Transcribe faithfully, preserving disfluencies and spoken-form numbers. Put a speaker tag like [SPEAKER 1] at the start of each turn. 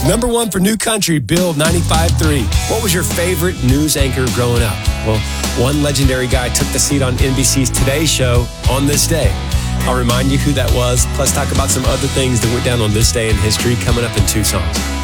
[SPEAKER 1] Number one for New Country, Bill ninety-five point three. What was your favorite news anchor growing up? Well, one legendary guy took the seat on N B C's Today Show on this day. I'll remind you who that was, plus talk about some other things that went down on this day in history coming up in two songs.